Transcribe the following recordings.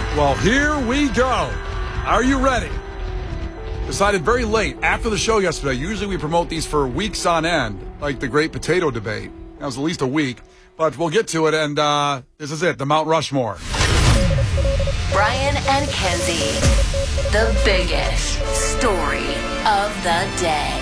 Well, here we go. Are you ready? Decided very late after the show yesterday. Usually we promote these for weeks on end, like the Great Potato Debate. That was at least a week, but we'll get to it, and this is it, the Mount Rushmore. Brian and Kenzie, the biggest story of the day.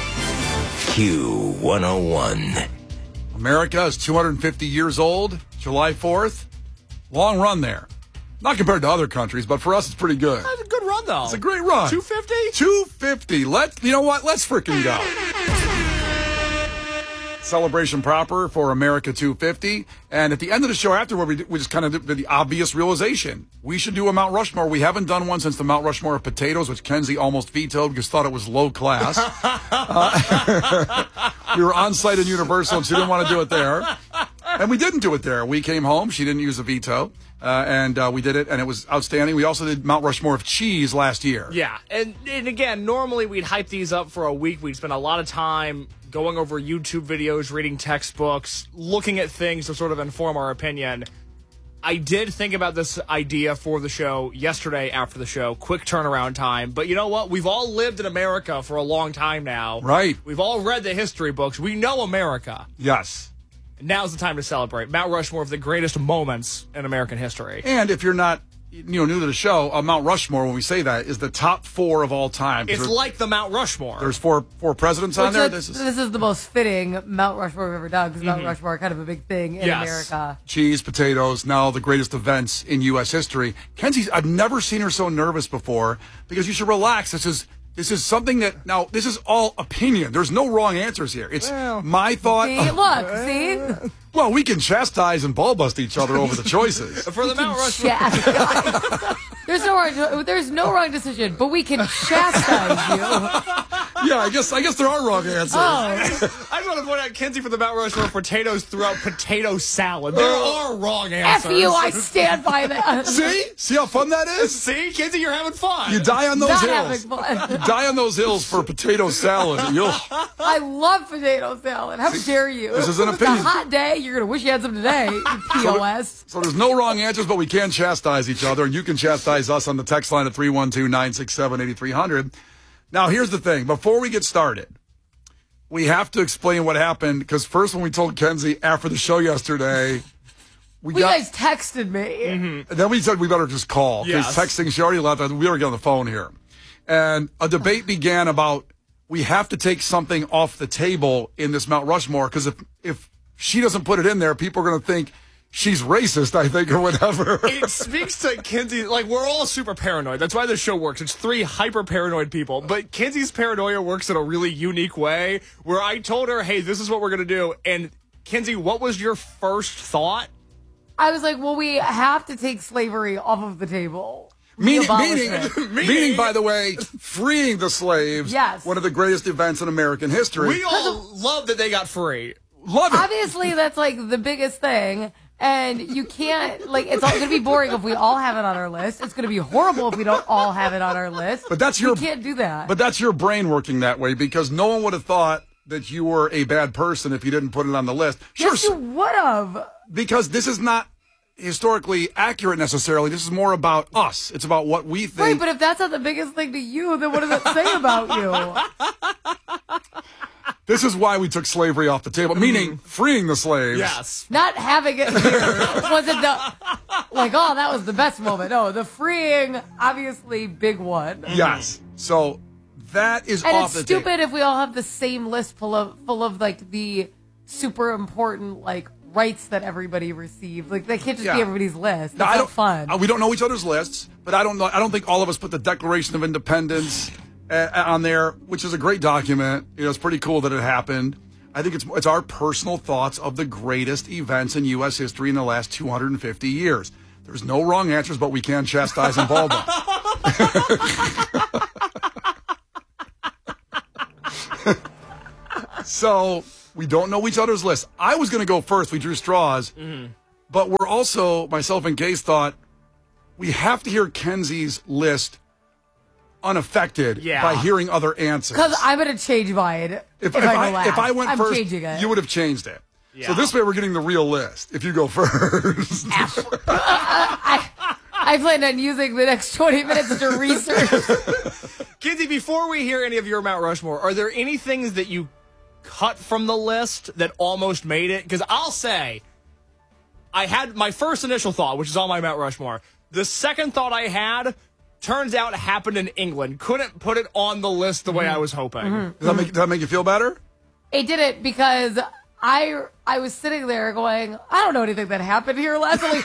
Q101. America is 250 years old, July 4th. Long run there. Not compared to other countries, but for us, it's pretty good. That's a good run, though. It's a great run. 250? 250. You know what? Let's freaking go. Celebration proper for America 250. And at the end of the show afterward, we just kind of did the obvious realization. We should do a Mount Rushmore. We haven't done one since the Mount Rushmore of potatoes, which Kenzie almost vetoed because thought it was low class. We were on site in Universal, and she didn't want to do it there. And we didn't do it there. We came home. She didn't use a veto. And we did it, and it was outstanding. We also did Mount Rushmore of cheese last year. Yeah, and again, normally we'd hype these up for a week. We'd spend a lot of time going over YouTube videos, reading textbooks, looking at things to sort of inform our opinion. I did think about this idea for the show yesterday after the show. Quick turnaround time. But you know what? We've all lived in America for a long time now. Right. We've all read the history books. We know America. Yes. Now's the time to celebrate. Mount Rushmore of the greatest moments in American history. And if you're not new to the show, Mount Rushmore, when we say that, is the top 4 of all time. It's like the Mount Rushmore. There's four presidents on there. This is the most fitting Mount Rushmore we've ever done, because Mount Rushmore are kind of a big thing in America. Cheese, potatoes, now the greatest events in U.S. history. Kenzie, I've never seen her so nervous before, because you should relax. This is something that, now, this is all opinion. There's no wrong answers here. It's my thought. See? Well, we can chastise and ball bust each other over the choices. For the Mount Rushmore. There's no wrong decision, but we can chastise you. Yeah, I guess there are wrong answers. I just want to point out, Kenzie, for the Mount Rushmore, potatoes throughout potato salad. There are wrong answers. F you, I stand by that. See how fun that is? See, Kenzie, you're having fun. You die on those Not hills. having fun. You die on those hills for potato salad. And I love potato salad. How dare you? This is an It's opinion. a hot day. You're going to wish you had some today, you POS. So there's no wrong answers, but we can chastise each other, and you can chastise us on the text line at 312-967-8300. Now, here's the thing. Before we get started, we have to explain what happened, because first when we told Kenzie after the show yesterday, You guys texted me. And then we said we better just call, because texting, she already left. We were getting on the phone here. And a debate began about we have to take something off the table in this Mount Rushmore, because if she doesn't put it in there, people are going to think she's racist, I think, or whatever. It speaks to Kenzie. Like, we're all super paranoid. That's why this show works. It's 3 hyper-paranoid people. But Kenzie's paranoia works in a really unique way, where I told her, hey, this is what we're going to do. And, Kenzie, what was your first thought? I was like, well, we have to take slavery off of the table. Meaning, by the way, freeing the slaves. Yes. One of the greatest events in American history. We all love that they got free. Love it. Obviously, that's like the biggest thing. And you can't, like, it's all going to be boring if we all have it on our list. It's going to be horrible if we don't all have it on our list. But we can't do that. But that's your brain working that way, because no one would have thought that you were a bad person if you didn't put it on the list. Yes, you would have. Because this is not historically accurate necessarily. This is more about us. It's about what we think. Right, but if that's not the biggest thing to you, then what does it say about you? This is why we took slavery off the table, meaning freeing the slaves. Yes. Not having it here wasn't like, oh, that was the best moment. No, the freeing, obviously, big one. Yes. So that is and off the table. And it's stupid if we all have the same list full of like the super important like rights that everybody received. Like that can't just be everybody's list. That's not fun. We don't know each other's lists, but I don't think all of us put the Declaration of Independence on there, which is a great document. You know, it's pretty cool that it happened. I think it's our personal thoughts of the greatest events in U.S. history in the last 250 years. There's no wrong answers, but we can chastise and ball bust. So we don't know each other's lists. I was going to go first. We drew straws. But we're also, myself and Case thought, we have to hear Kenzie's list unaffected by hearing other answers. Because I'm going to change mine. If I went first, you would have changed it. Yeah. So this way we're getting the real list if you go first. I plan on using the next 20 minutes to research. Kinsey, before we hear any of your Mount Rushmore, are there any things that you cut from the list that almost made it? Because I'll say, I had my first initial thought, which is on my Mount Rushmore. The second thought I had turns out happened in England. Couldn't put it on the list the way I was hoping. Does that make you feel better? It didn't, because I was sitting there going, I don't know anything that happened here last week.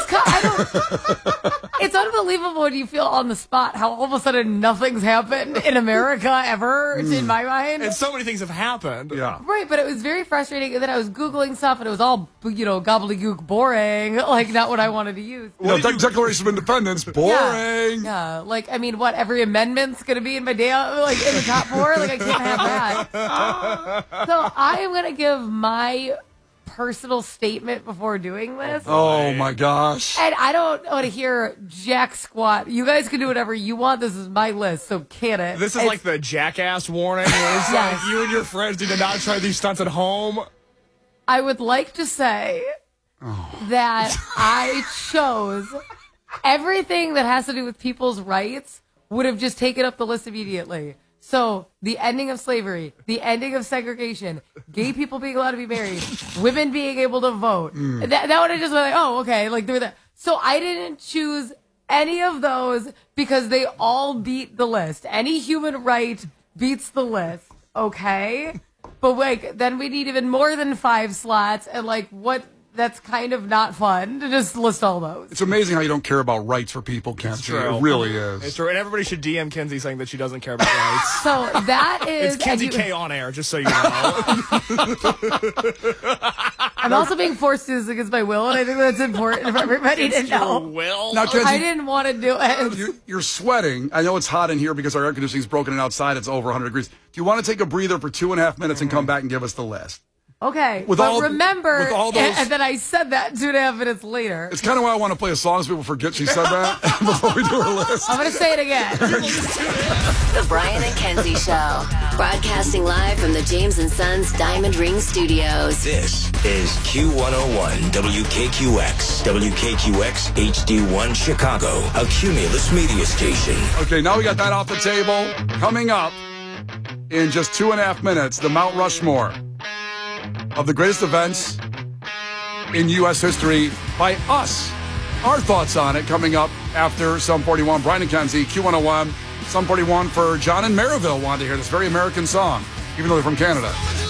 It's unbelievable when you feel on the spot how all of a sudden nothing's happened in America ever, in my mind. And so many things have happened. Yeah. Right, but it was very frustrating. And then I was Googling stuff, and it was all, gobbledygook boring, like not what I wanted to use. Declaration of Independence, boring. Yeah, like, I mean, what, every amendment's going to be in my day, like, in the top 4? Like, I can't have that. So I am going to give my personal statement before doing this. Oh, my gosh. And I don't want to hear jack squat. You guys can do whatever you want. This is my list, so can it? This is like the jackass warning. Where it's like you and your friends need to not try these stunts at home. I would like to say that I chose everything that has to do with people's rights would have just taken up the list immediately. So the ending of slavery, the ending of segregation, gay people being allowed to be married, women being able to vote. That would have just been like, oh, okay, like through that. So I didn't choose any of those because they all beat the list. Any human right beats the list, okay? But like, then we need even more than 5 slots, and like, what? That's kind of not fun to just list all those. It's amazing how you don't care about rights for people, Kenzie. It really is. It's true, and everybody should DM Kenzie saying that she doesn't care about rights. So that is... It's Kenzie K on air, just so you know. I'm also being forced to do this against my will, and I think that's important for everybody to know. Will? Now, Kenzie, I didn't want to do it. You're sweating. I know it's hot in here because our air conditioning's broken, and outside it's over 100 degrees. Do you want to take a breather for 2.5 minutes and come back and give us the list? Okay, remember, and then I said that 2.5 minutes later. It's kind of why I want to play a song so people forget she said that before we do her list. I'm going to say it again. The Brian and Kenzie Show. Broadcasting live from the James & Sons Diamond Ring Studios. This is Q101 WKQX. WKQX HD1 Chicago. A Cumulus media station. Okay, now we got that off the table. Coming up in just 2.5 minutes, the Mount Rushmore of the greatest events in U.S. history by us. Our thoughts on it coming up after Sum 41. Brian and Kenzie, Q101. Sum 41 for John and Maryville wanted to hear this very American song, even though they're from Canada.